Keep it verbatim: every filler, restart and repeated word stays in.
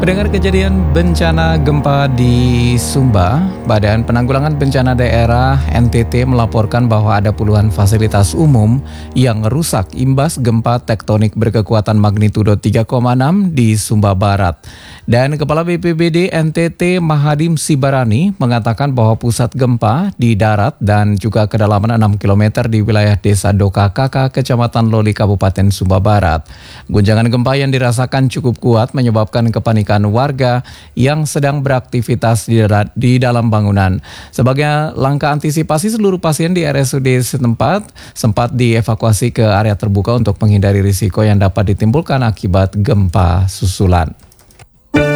Mendengar kejadian bencana gempa di Sumba, Badan Penanggulangan Bencana Daerah N T T melaporkan bahwa ada puluhan fasilitas umum yang rusak imbas gempa tektonik berkekuatan magnitudo tiga koma enam di Sumba Barat. Dan Kepala B P B D N T T Mahadim Sibarani mengatakan bahwa pusat gempa di darat dan juga kedalaman enam kilometer di wilayah Desa Doka Kaka, Kecamatan Loli, Kabupaten Sumba Barat. Guncangan gempa yang dirasakan cukup kuat menyebabkan kepanikan warga yang sedang beraktivitas di, di dalam bangunan. Sebagai langkah antisipasi, seluruh pasien di R S U D setempat sempat dievakuasi ke area terbuka untuk menghindari risiko yang dapat ditimbulkan akibat gempa susulan.